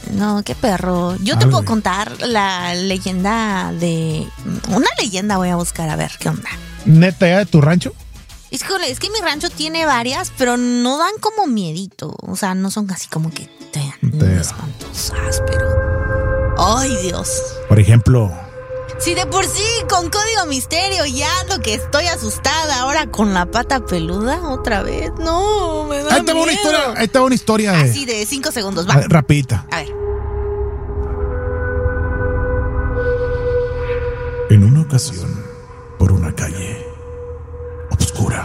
no, qué perro. Yo te puedo contar la leyenda de... Una leyenda voy a buscar, a ver, ¿qué onda? ¿Neta ya de tu rancho? Es que mi rancho tiene varias, pero no dan como miedito. O sea, no son así como que te espantosas, pero... ¡Ay, Dios! Por ejemplo... Si de por sí con Código Misterio ya lo que estoy asustada, ahora con la pata peluda otra vez. No, me da miedo. Ahí te va una historia de... Así de 5 segundos, va. Rapidita. A ver. En una ocasión, por una calle oscura,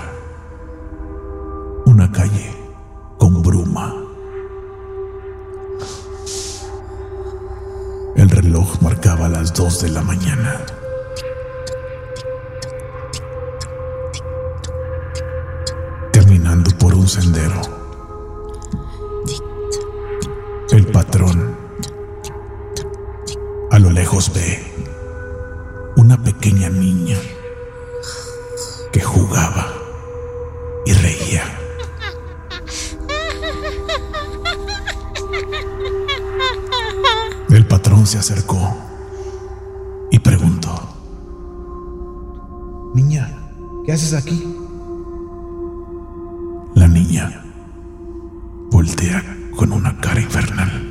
una calle con bruma, el reloj marcaba las 2 de la mañana. Caminando por un sendero, el patrón a lo lejos ve una pequeña niña que jugaba y reía. El patrón se acercó y preguntó: Niña, ¿qué haces aquí? La niña voltea con una cara infernal.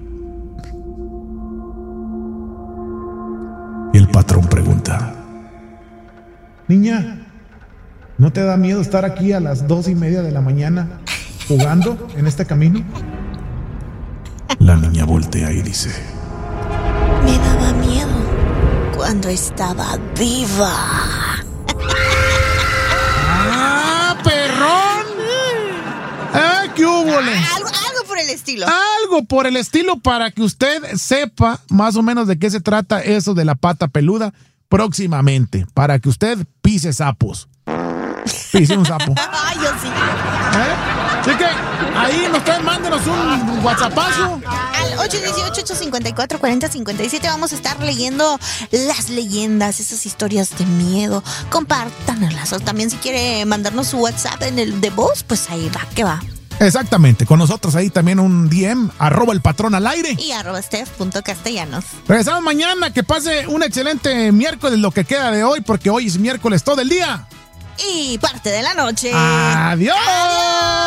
Y el patrón pregunta: Niña, ¿no te da miedo estar aquí a las 2:30 de la mañana jugando en este camino? La niña voltea y dice: Me daba miedo cuando estaba viva. ¡Ah, perrón! ¡Ah, qué húbole! Algo por el estilo. Algo por el estilo para que usted sepa más o menos de qué se trata eso de la pata peluda próximamente. Para que usted pise sapos. Pise un sapo. Ay, yo sí. Así que ahí mándenos un WhatsAppazo. Al 818-854-4057 vamos a estar leyendo las leyendas, esas historias de miedo. Compártanlas. O también si quiere mandarnos su WhatsApp en el de voz, pues ahí va, que va. Exactamente, con nosotros ahí también un DM, @elpatrón_al_aire y @steph.castellanos. Regresamos mañana, que pase un excelente miércoles lo que queda de hoy, porque hoy es miércoles todo el día. Y parte de la noche. ¡Adiós!